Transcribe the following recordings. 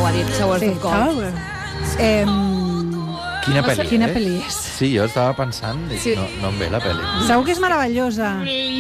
ha dit, Showers of Gold. Quina pel·li, Quina pel·li és? Sí, jo estava pensant, dic, no em ve la pel·li. Segur que és meravellosa.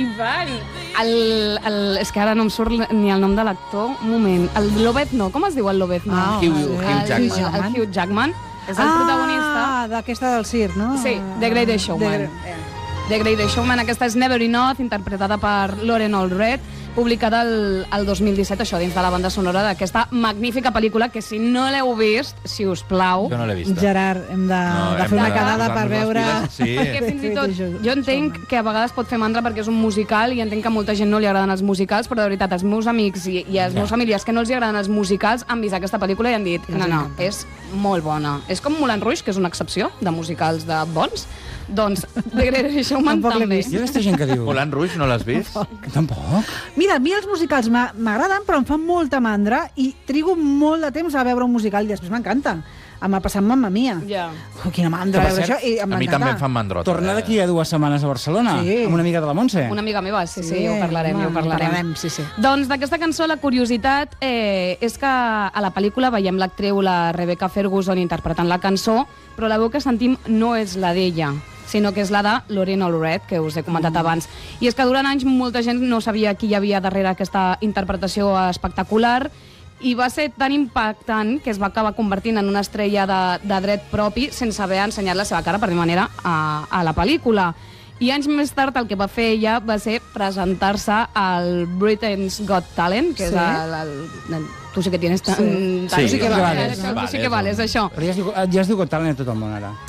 És que ara no em surt ni el nom de l'actor. Un moment. El Lobezno, com es diu el Lobezno? Hugh Jackman. El Hugh Jackman. És el protagonista. D'aquesta del circ, no? Sí, The Greatest Showman. The Greatest Showman, aquesta és Never Enough, interpretada per Lauren Allred, publicada el 2017, això, dins de la banda sonora d'aquesta magnífica pel·lícula, que si no l'heu vist, si us plau... Jo no l'he vista. Gerard, hem de fer una quedada per veure... Sí. Perquè fins i tot, jo entenc que a vegades pot fer mandra perquè és un musical i entenc que a molta gent no li agraden els musicals, però de veritat, els meus amics i els meus familiars que no els agraden els musicals han vist aquesta pel·lícula i han dit no, és molt bona. És com Moulin Rouge, que és una excepció de musicals de bons, doncs The Greatest Showman també. Hi ha aquesta gent que diu... Moulin Rouge no l'has vist? Tampoc. Mira, a mi els musicals m'agraden, però em fan molta mandra i trigo molt de temps a veure un musical i després m'encanta. Em va passar amb Mamma Mia. Ja. Quina mandra veure això i A mi també em fan mandrota. Torna d'aquí a 2 setmanes a Barcelona, amb una amiga de la Montse. Una amiga meva, sí, ho parlarem, ho parlarem. Sí. Doncs d'aquesta cançó la curiositat és que a la pel·lícula veiem l'actriu, la Rebecca Ferguson, interpretant la cançó, però la veu que sentim no és la d'ella, sinó que és la de Lauren Allred, que us he comentat abans. I és que durant anys molta gent no sabia qui hi havia darrere aquesta interpretació espectacular, i va ser tan impactant que es va acabar convertint en una estrella de dret propi sense haver ensenyat la seva cara, per dir manera, a la pel·lícula. I anys més tard el que va fer ella va ser presentar-se al Britain's Got Talent, que és tu sí que tienes tant... Tu sí que vales. Tu sí que vales, això. Però ja es diu Got Talent a tot el món, ara.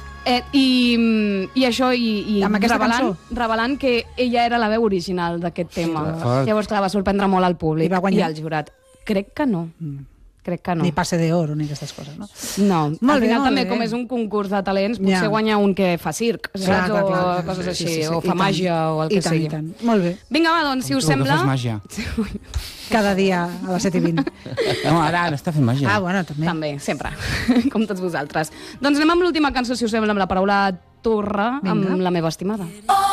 I això, amb aquesta revelant que ella era la veu original d'aquest tema. Fort. Llavors, clar, va sorprendre molt al públic I va guanyar? al jurat. Crec que no. Crec que no. Ni passe d'oro, ni aquestes coses, no? No, Molt al bé, final molt també, bé. com és un concurs de talents, potser Ja. guanya un que fa circ, saps? Clar. O coses així, Sí. o fa màgia, o el que sigui. I tant. Molt bé. Vinga, va, doncs, si us sembla... Que fas màgia. Cada dia a les 7:20. No, ara està fent màgia. Bueno, també. També, sempre, com tots vosaltres. Doncs anem amb l'última cançó, si us sembla, amb la paraula torre, amb La meva estimada.